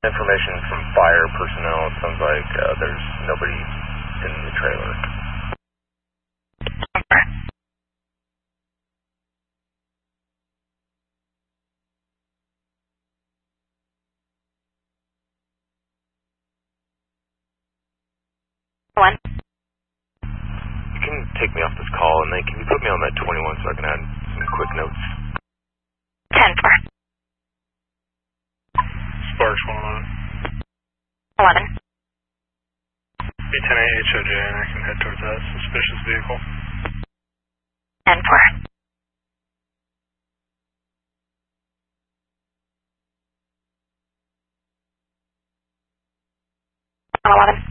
Information from fire personnel. It sounds like there's nobody in the trailer. One. You can take me off this call, and then can you put me on that 21 so I can add some quick notes? 10-4. Sparks 11. Be 10-8 HOJ, and I can head towards that suspicious vehicle. 10-4. Eleven.